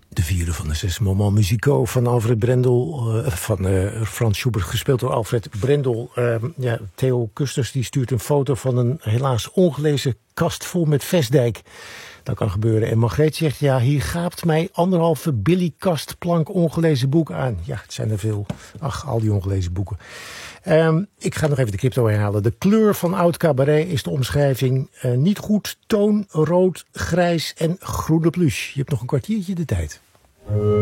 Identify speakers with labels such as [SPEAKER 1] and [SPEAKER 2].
[SPEAKER 1] De vierde van de 6 Moments Musicaux van Alfred Brendel, van Frans Schubert, gespeeld door Alfred Brendel. Theo Kusters die stuurt een foto van een helaas ongelezen kast vol met Vestdijk. Dat kan gebeuren. En Margreet zegt, ja, hier gaapt mij 1,5 Billy Kastplank ongelezen boeken aan. Ja, het zijn er veel. Ach, al die ongelezen boeken. Ik ga nog even de crypto herhalen. De kleur van oud cabaret is de omschrijving. Niet goed, toon, rood, grijs en groene pluche. Je hebt nog een kwartiertje de tijd.